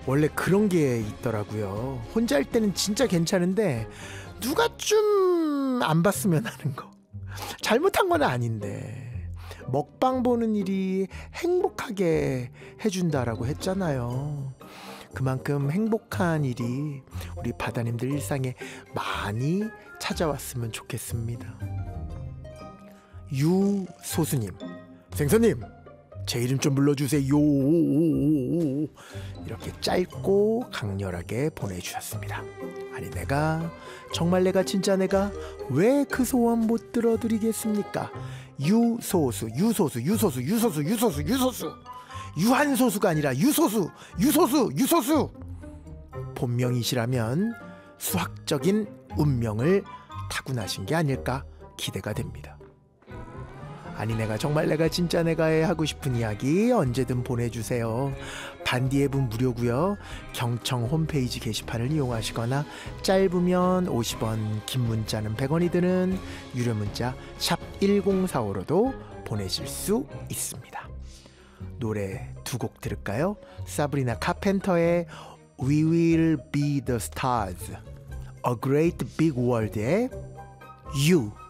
원래 그런 게 있더라고요. 혼자 할 때는 진짜 괜찮은데 누가 좀 안 봤으면 하는 거. 잘못한 건 아닌데 먹방 보는 일이 행복하게 해준다라고 했잖아요. 그만큼 행복한 일이 우리 바다님들 일상에 많이 찾아왔으면 좋겠습니다. 유소수님, 생선님 제 이름 좀 불러주세요. 이렇게 짧고 강렬하게 보내주셨습니다. 아니 내가 정말 내가 진짜 내가 왜 그 소원 못 들어드리겠습니까? 유소수 유한소수가 아니라 유소수 본명이시라면 수학적인 운명을 타고나신 게 아닐까 기대가 됩니다. 아니 내가 정말 내가 진짜 내가에 하고 싶은 이야기 언제든 보내주세요. 반디 앱은 무료고요. 경청 홈페이지 게시판을 이용하시거나 짧으면 50원, 긴 문자는 100원이 드는 유료 문자 샵 1045로도 보내실 수 있습니다. 노래 두 곡 들을까요? 사브리나 카펜터의 We Will Be The Stars, A Great Big World의 You.